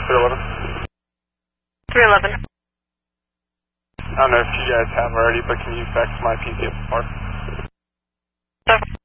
311. 311. I don't know if you guys have already, but can you fax my PCS part? So